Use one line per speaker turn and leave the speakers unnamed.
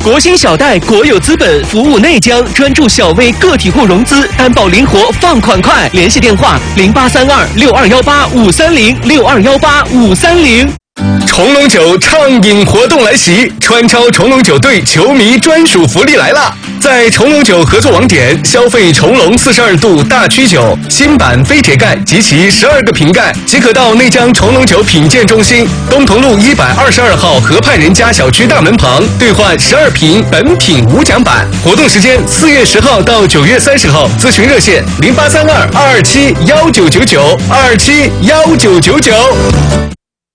国新小贷国有资本服务内江，专注小微个体户融资，担保灵活，放款快。联系电话08326218-530，6218-530。
重龙酒畅饮活动来袭，川超重龙酒队球迷专属福利来了！在重龙酒合作网点消费重龙42度大曲酒新版飞铁盖及其12个瓶盖，即可到内江重龙酒品鉴中心东同路122号河畔人家小区大门旁兑换12瓶本品无奖版。活动时间4月10号到9月30号，咨询热线0832-227-1999，227-1999。